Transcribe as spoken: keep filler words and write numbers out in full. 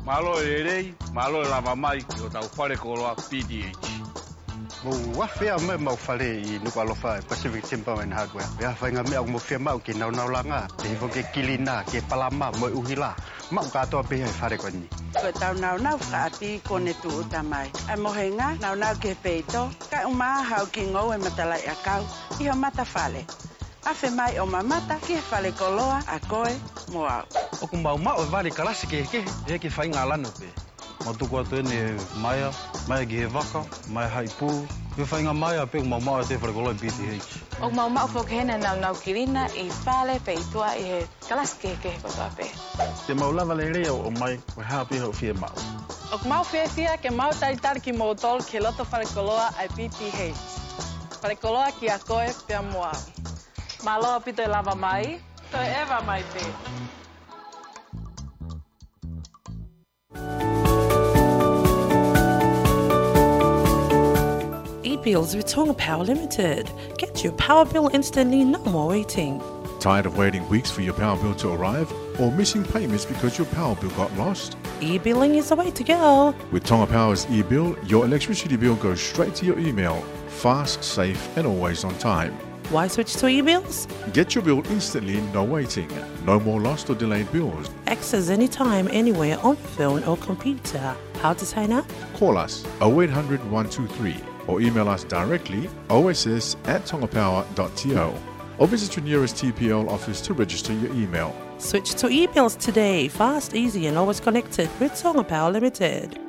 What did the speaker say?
Malo e rei, malo e lava mai ki o tau whare koroa P D H. Mo whawhia me mau whare I nuku alofa Pacific Timber and Hardware. Ia whainga mea mo whia mau ki nau nau langa. Te hifo ke kilina, ke palama, mo uhila. Mau katoa pehe whare koni. Ko tau nau nau whaati kone tu utamai. Ai mohenga, nau nau ke peito. Kai umaa hau ki ngau e matalai a kau. Iho mata whale. Awhi mai o mamata ki he whale koloa a koe mo au. O ku mau mau e wale kalasi ke ke, e ke whainga lano pe. Ma tuku atu ene maia, maia ki he waka, maia hai pū. He whainga maia pe mau mau e te whare koloi P D H. O mau mau whokehena nau nau kirina I whale peitua I he kalasi ke ke he kotoa pe. Te mau lava le rea o mai, o hapi hau fia mau. O ku mau fia fia ke mau taritari ki mo tol ke loto whare koloa ai P T H. Whare koloa ki a koe pia moa. Maloa pito e lava mai, to e ewa mai te. E-bills with Tonga Power Limited. Get your power bill instantly, no more waiting. Tired of waiting weeks for your power bill to arrive or missing payments because your power bill got lost? E-billing is the way to go. With Tonga Power's e-bill, your electricity bill goes straight to your email, fast, safe and always on time. Why switch to e-bills? Get your bill instantly, no waiting. No more lost or delayed bills. Access anytime, anywhere on your phone or computer. How to sign up? Call us oh eight hundred, one two three or email us directly O S S at tongapower dot T O or visit your nearest T P L office to register your email. Switch to e-bills today. Fast, easy and always connected with Tonga Power Limited.